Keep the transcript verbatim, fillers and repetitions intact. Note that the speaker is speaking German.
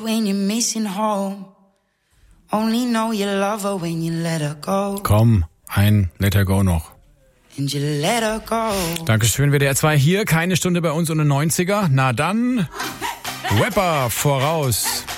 when you're missing home. Only know you love her when you let her go. Komm, ein Let Her Go noch. And you let her go. Dankeschön, W D R zwei hier. Keine Stunde bei uns ohne neunziger. Na dann, Rapper voraus.